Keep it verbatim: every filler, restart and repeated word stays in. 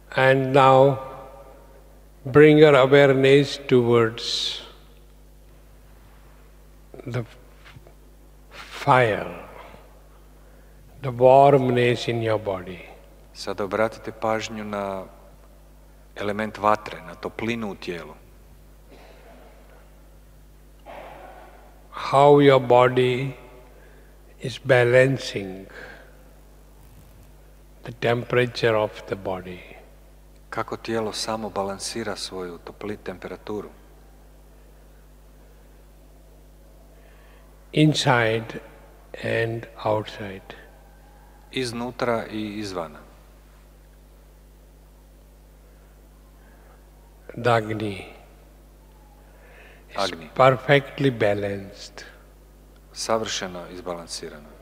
And now bring your awareness towards the fire, the warmness in your body. Sada obratite pažnju na element vatre, na toplinu u tijelu. How your body is balancing the temperature of the body. Kako tijelo samo balansira svoju topli temperaturu. Inside and outside. Iznutra i izvana. The Agni is Agni. perfectly balanced. Savršeno izbalansirano.